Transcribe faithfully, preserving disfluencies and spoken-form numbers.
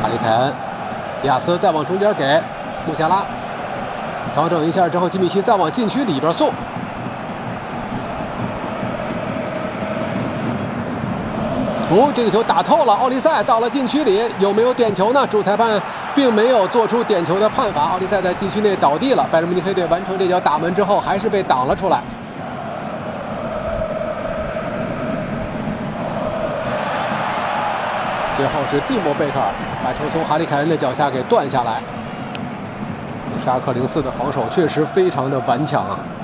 里凯恩，迪亚斯再往中间给穆夏拉，调整一下之后，基米希再往禁区里边送。 哦，这个球打透了，奥利塞到了禁区里，有没有点球呢？主裁判并没有做出点球的判罚，奥利塞在禁区内倒地了。拜仁慕尼黑队完成这脚打门之后，还是被挡了出来。最后是蒂莫贝克尔把球从哈里凯恩的脚下给断下来。沙克零四的防守确实非常的顽强啊。